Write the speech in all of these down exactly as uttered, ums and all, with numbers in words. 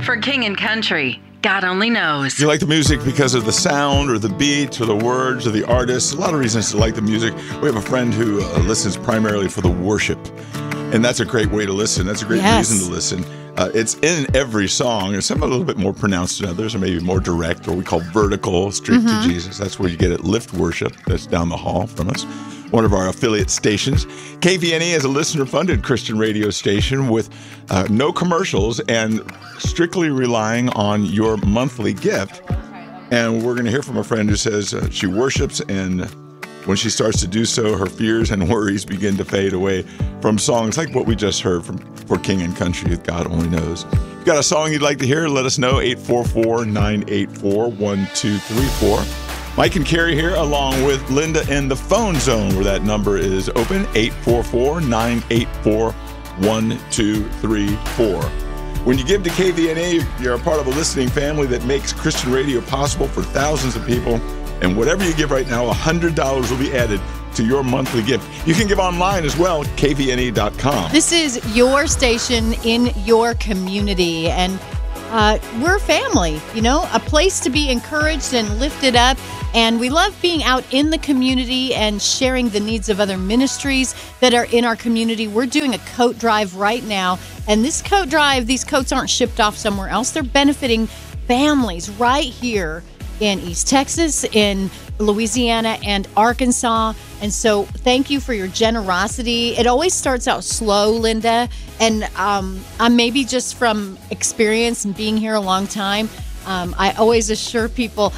For King and Country, God only knows. You like the music because of the sound or the beat or the words or the artists. A lot of reasons to like the music. We have a friend who uh, listens primarily for the worship. And that's a great way to listen. That's a great Yes. reason to listen. Uh, it's in every song, and some are a little bit more pronounced than others, or maybe more direct, or we call vertical, straight Mm-hmm. to Jesus. That's where you get it, Lift Worship. That's down the hall from us. One of our affiliate stations. K V N E is a listener-funded Christian radio station with uh, no commercials and strictly relying on your monthly gift. And we're going to hear from a friend who says uh, she worships, and when she starts to do so, her fears and worries begin to fade away from songs like what we just heard from For King and Country, God Only Knows. If you've got a song you'd like to hear, let us know, eight four four, nine eight four, one two three four. Mike and Carrie here, along with Linda in the phone zone, where that number is open, eight four four, nine eight four, one two three four. When you give to K V N A, you're a part of a listening family that makes Christian radio possible for thousands of people. And whatever you give right now, one hundred dollars will be added to your monthly gift. You can give online as well, K V N E dot com. This is your station in your community, and uh, we're family, you know, a place to be encouraged and lifted up. And we love being out in the community and sharing the needs of other ministries that are in our community. We're doing a coat drive right now. And this coat drive, these coats aren't shipped off somewhere else. They're benefiting families right here in East Texas, in Louisiana, and Arkansas. And so thank you for your generosity. It always starts out slow, Linda. And um, I'm maybe just from experience and being here a long time, um, I always assure people,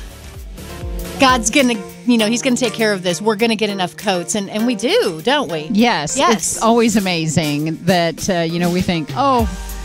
God's going to, you know, he's going to take care of this. We're going to get enough coats. And, and we do, don't we? Yes. Yes. It's always amazing that, uh, you know, we think, oh,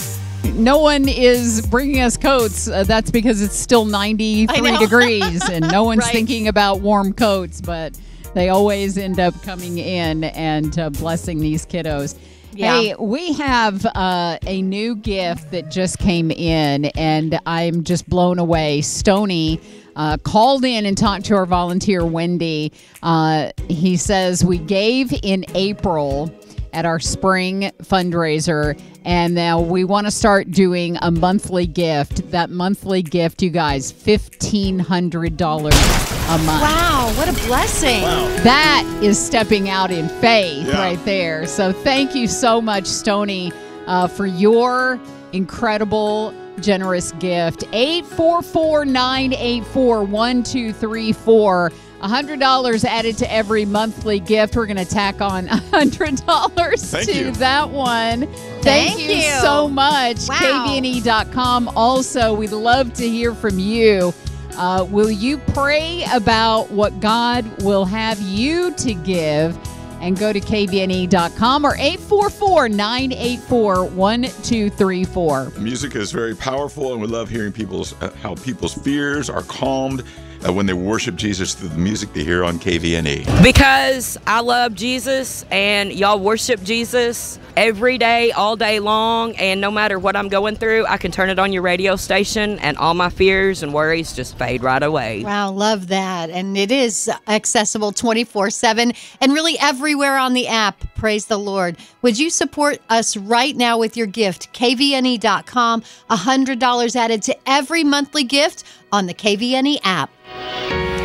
no one is bringing us coats. Uh, that's because it's still ninety-three degrees and no one's Right. thinking about warm coats, but they always end up coming in and uh, blessing these kiddos. Yeah. Hey, we have uh, a new gift that just came in, and I'm just blown away. Stoney uh, called in and talked to our volunteer, Wendy. Uh, he says, we gave in April at our spring fundraiser, and now we want to start doing a monthly gift. That monthly gift, you guys, fifteen hundred dollars a month. Wow, what a blessing. That is stepping out in faith Yeah. right there. So thank you so much, Stoney, uh, for your incredible, generous gift. eight four four, nine eight four, one two three four. one hundred dollars added to every monthly gift. We're going to tack on one hundred dollars Thank to you. that one. Thank Thank you you. so much. Wow. K V N E dot com. Also, we'd love to hear from you. Uh, will you pray about what God will have you to give? And go to K V N E dot com or eight four four, nine eight four, one two three four. Music is very powerful, and we love hearing people's uh, how people's fears are calmed uh, when they worship Jesus through the music they hear on K V N E. Because I love Jesus and y'all worship Jesus every day, all day long, and no matter what I'm going through, I can turn it on your radio station and all my fears and worries just fade right away. Wow, love that. And it is accessible twenty-four seven and really everywhere on the app. Praise the Lord. Would you support us right now with your gift? K V N E dot com, one hundred dollars added to every monthly gift on the K V N E app.